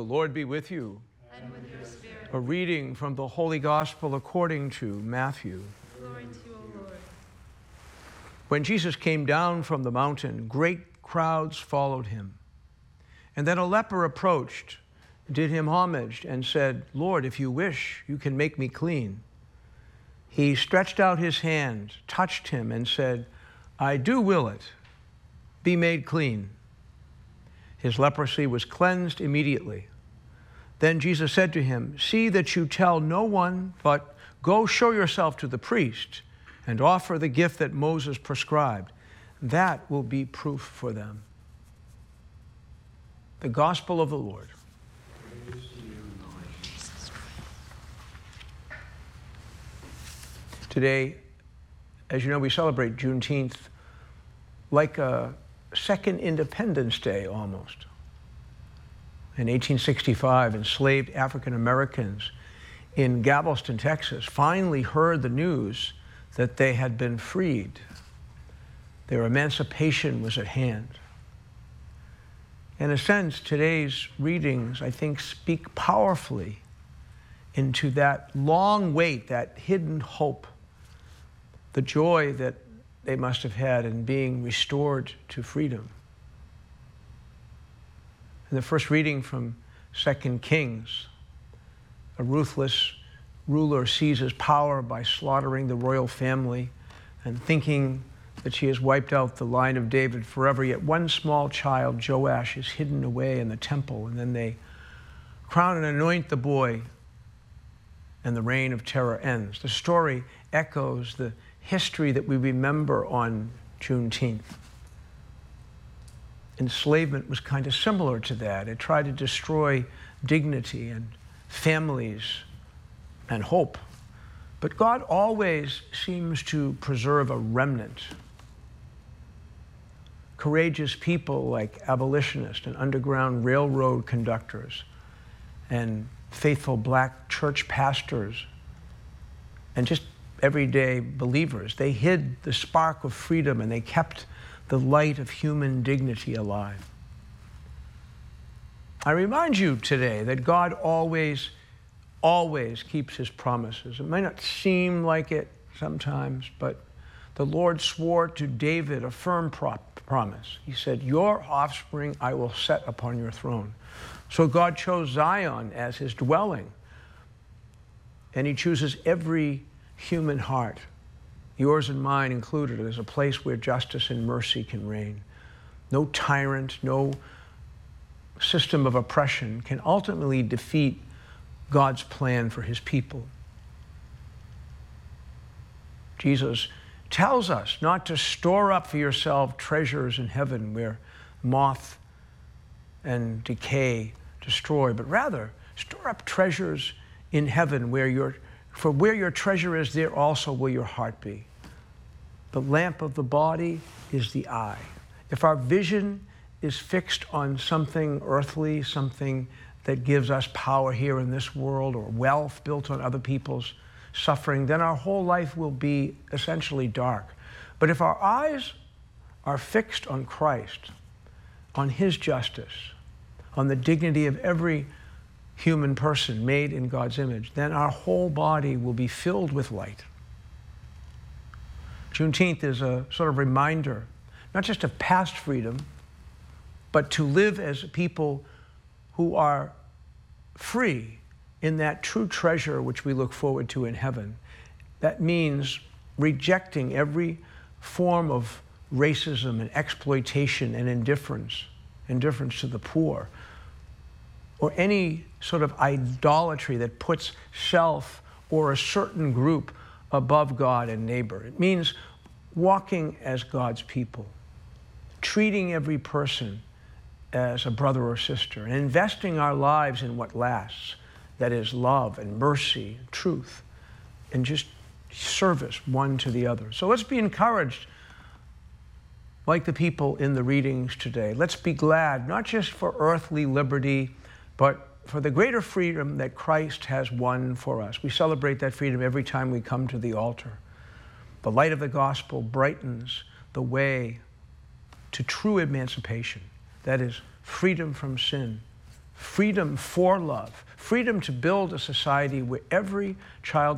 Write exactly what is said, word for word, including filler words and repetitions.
Lord be with you. And with your spirit. A reading from the Holy Gospel according to Matthew. Glory to you, O Lord. When Jesus came down from the mountain, great crowds followed him. And then a leper approached, did him homage, and said, "Lord, if you wish, you can make me clean." He stretched out his hand, touched him, and said, "I do will it. Be made clean." His leprosy was cleansed immediately. Then Jesus said to him, "See that you tell no one, but go show yourself to the priest and offer the gift that Moses prescribed. That will be proof for them." The Gospel of the Lord. Praise to you, Lord Jesus Christ. Today, as you know, we celebrate Juneteenth like a second Independence Day almost. In eighteen sixty-five, enslaved African Americans in Galveston, Texas, finally heard the news that they had been freed. Their emancipation was at hand. In a sense, today's readings, I think, speak powerfully into that long wait, that hidden hope, the joy that they must have had in being restored to freedom. In the first reading from Second Kings, a ruthless ruler seizes power by slaughtering the royal family and thinking that she has wiped out the line of David forever. Yet one small child, Joash, is hidden away in the temple, and then they crown and anoint the boy, and the reign of terror ends. The story echoes the history that we remember on Juneteenth. Enslavement was kind of similar to that. It tried to destroy dignity and families and hope. But God always seems to preserve a remnant. Courageous people like abolitionists and Underground Railroad conductors and faithful black church pastors and just everyday believers, they hid the spark of freedom and they kept the light of human dignity alive. I remind you today that God always, always keeps his promises. It may not seem like it sometimes, but the Lord swore to David a firm pro- promise. He said, "Your offspring I will set upon your throne." So God chose Zion as his dwelling, and he chooses every human heart, yours and mine included, as a place where justice and mercy can reign. No tyrant, no system of oppression can ultimately defeat God's plan for his people. Jesus tells us not to store up for yourself treasures in heaven where moth and decay destroy, but rather store up treasures in heaven where your, for where your treasure is, there also will your heart be. The lamp of the body is the eye. If our vision is fixed on something earthly, something that gives us power here in this world, or wealth built on other people's suffering, then our whole life will be essentially dark. But if our eyes are fixed on Christ, on his justice, on the dignity of every human person made in God's image, then our whole body will be filled with light. Juneteenth is a sort of reminder, not just of past freedom, but to live as people who are free in that true treasure which we look forward to in heaven. That means rejecting every form of racism and exploitation and indifference, indifference to the poor, or any sort of idolatry that puts self or a certain group above God and neighbor. It means walking as God's people, treating every person as a brother or sister, and investing our lives in what lasts. That is love and mercy, and truth, and just service one to the other. So let's be encouraged like the people in the readings today. Let's be glad, not just for earthly liberty, but for the greater freedom that Christ has won for us. We celebrate that freedom every time we come to the altar. The light of the gospel brightens the way to true emancipation. That is freedom from sin, freedom for love, freedom to build a society where every child